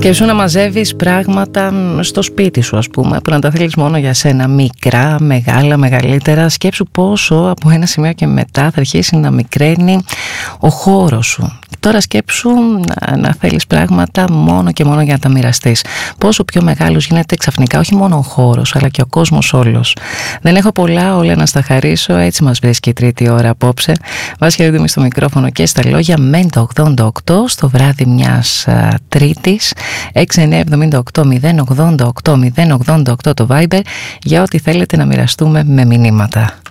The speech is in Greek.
Σκέψου να μαζεύεις πράγματα στο σπίτι σου, ας πούμε, που να τα θέλεις μόνο για σένα, μικρά, μεγάλα, μεγαλύτερα. Σκέψου πόσο από ένα σημείο και μετά θα αρχίσει να μικραίνει ο χώρος σου. Τώρα σκέψου να θέλεις πράγματα μόνο και μόνο για να τα μοιραστείς. Πόσο πιο μεγάλος γίνεται ξαφνικά όχι μόνο ο χώρος, αλλά και ο κόσμος όλος. Δεν έχω πολλά, όλα να στα χαρίσω. Έτσι μας βρίσκει η τρίτη ώρα απόψε. Βάση Χαρίτου στο μικρόφωνο και στα λόγια. Μέντα 88 στο βράδυ μιας Τρίτης. 6978 088 088 το Viber για ό,τι θέλετε να μοιραστούμε με μηνύματα.